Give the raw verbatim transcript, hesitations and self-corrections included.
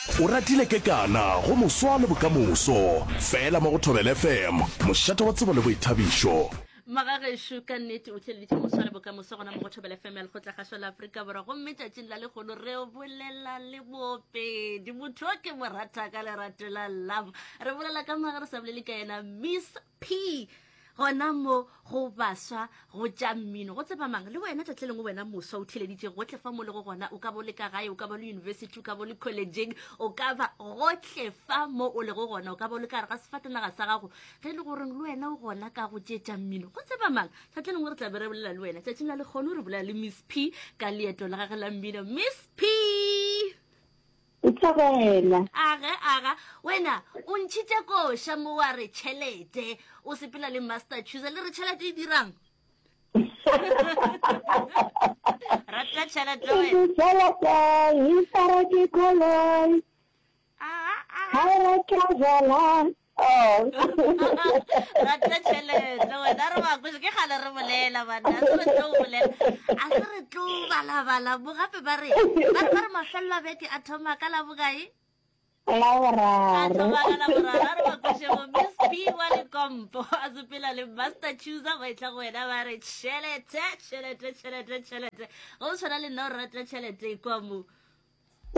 o ratile ke kana go moswa le bokamoso fela mo go Thobela F M mošate wa tsebo le boithabišo. Magagesho ka nnete o tlhele ditse moswa le bokamoso gona mo go Thobela F M ya lekgotla gašwa la Afrika Borwa go mme tšatšing la legolo re bolela le bopedi motho o ke mo rata ka lerato la love re bolela ka magare sa bolele ka ena Miss P gona mo go baswa go tša mmino go tseba mang le wena tšatleleng wena moswa o theleditše gohle fa mo le go gona o ka bo le ka gae o ka bo le university o ka bo le collegeng o ka ba gohle fa mo o le go gona o ka bo le ka re ga sefatanaga sa gago ge le goreng le wena o gona ka go tšetša mmino go tseba mang tšatleleng re tla be re bolela le wena tšatšing la lekgono re bolela le Miss P ka leeto la gage la mmino. Miss P Uthobela. Aga aga wena o ntšhitše koša mo wa re tšhelete o sepela le master choose le re tšhelete e dirang rata tšhelete wena Tšhelete e fara ke koloi. Ha re tšhelete. Oh. rata tšhelete wena re ba kweše ke gale re bolela bana a se re tlo bolela a se re tlo balabala mo gape ba re ba re mafelelo a beke a thoma ka la bokae La a boraro. thoma ka la boraro re ba kweše mo Miss P wa lekompo a sepela le master chooser ba itla go wena ba re tšhelete tšhelete tšhelete tšhelete go tshwana le nna o rata tšhelete e kwa mo